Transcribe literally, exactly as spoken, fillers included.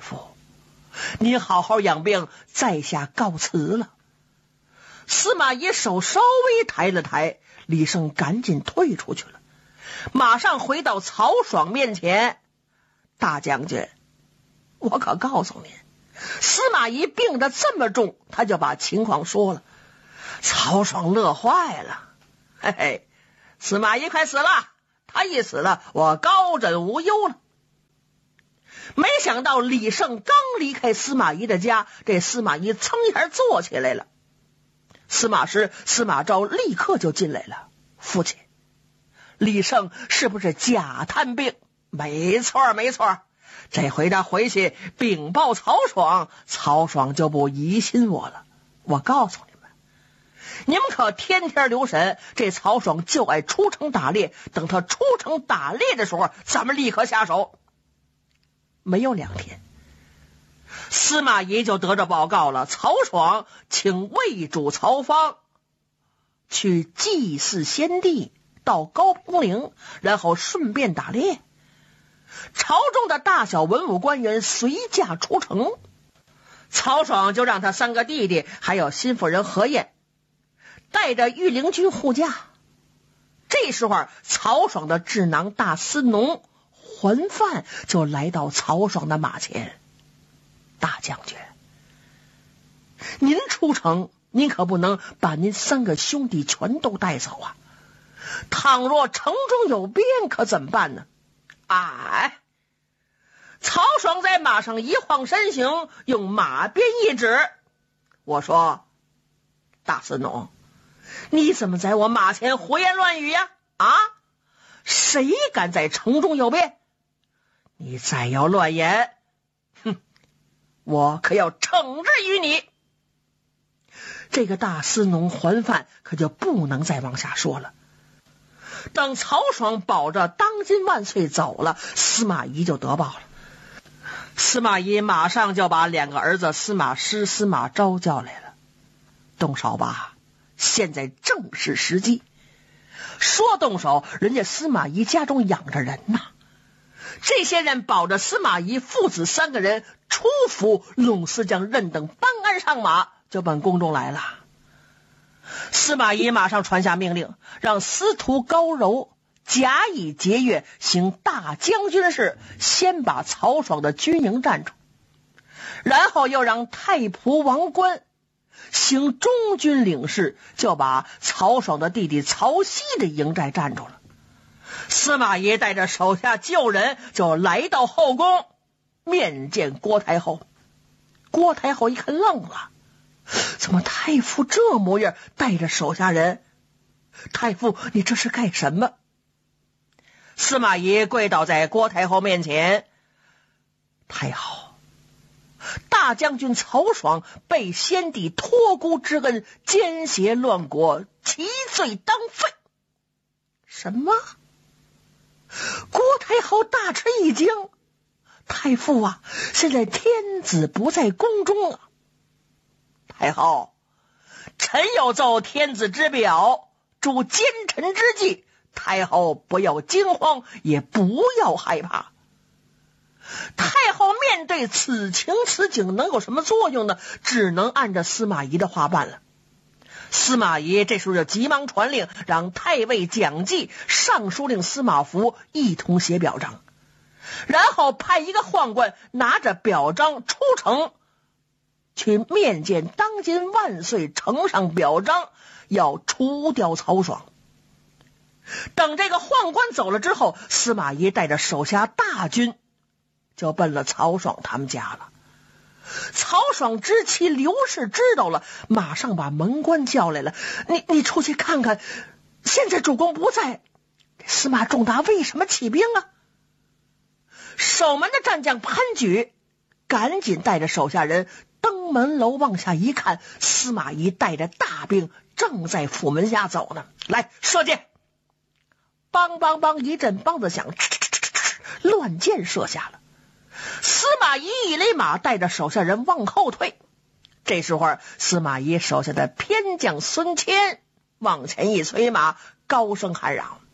夫，您好好养病，在下告辞了。司马懿手稍微抬了抬，李胜赶紧退出去了，马上回到曹爽面前。大将军，我可告诉您，司马懿病得这么重，他就把情况说了。曹爽乐坏了，嘿嘿，司马懿快死了，他一死了，我高枕无忧了。没想到李胜刚离开司马懿的家，这司马懿噌一下坐起来了。司马师、司马昭立刻就进来了。父亲，李胜是不是假探病？没错没错，这回他回去禀报曹爽，曹爽就不疑心我了。我告诉你们，你们可天天留神，这曹爽就爱出城打猎，等他出城打猎的时候，咱们立刻下手。没有两天，司马懿就得着报告了，曹爽请魏主曹芳去祭祀先帝，到高平陵，然后顺便打猎。朝中的大小文武官员随驾出城，曹爽就让他三个弟弟还有新夫人何晏带着御林军护驾。这时候曹爽的智囊大司农桓范就来到曹爽的马前。大将军，您出城，您可不能把您三个兄弟全都带走啊！倘若城中有变，可怎么办呢？哎，曹爽在马上一晃身形，用马鞭一指，我说：大司农，你怎么在我马前胡言乱语呀？啊，谁敢在城中有变？你再要乱言，哼，我可要惩治于你。这个大司农桓范可就不能再往下说了。等曹爽保着当今万岁走了，司马懿就得报了。司马懿马上就把两个儿子司马师、司马昭叫来了。动手吧，现在正是时机。说动手，人家司马懿家中养着人呐。这些人保着司马懿父子三个人出府，拢司将任等搬鞍上马，就奔宫中来了。司马懿马上传下命令，让司徒高柔假以节钺，行大将军事，先把曹爽的军营占住，然后又让太仆王冠行中军领事，就把曹爽的弟弟曹熙的营寨占住了。司马懿带着手下旧人就来到后宫面见郭太后。郭太后一看愣了，怎么太傅这模样，带着手下人？太傅，你这是干什么？司马懿跪倒在郭太后面前。太后，大将军曹爽被先帝托孤之恩，奸邪乱国，其罪当废。什么？郭太后大吃一惊。太傅啊，现在天子不在宫中啊。太后，臣有奏天子之表，主奸臣之计，太后不要惊慌，也不要害怕。太后面对此情此景能有什么作用呢？只能按照司马懿的话办了。司马懿这时候就急忙传令，让太尉蒋济、尚书令司马孚一同写表彰，然后派一个宦官拿着表彰出城去面见当今万岁，呈上表彰，要除掉曹爽。等这个宦官走了之后，司马懿带着手下大军就奔了曹爽他们家了。曹爽之妻刘氏知道了，马上把门官叫来了，你你出去看看，现在主公不在，司马仲达为什么起兵啊？守门的战将潘举赶紧带着手下人登门楼往下一看，司马懿带着大兵正在府门下走呢。来，射箭！梆梆梆一阵梆子响，乱箭射下了。司马懿一勒马，带着手下人往后退。这时候司马懿手下的偏将孙谦往前一催马，高声喊嚷：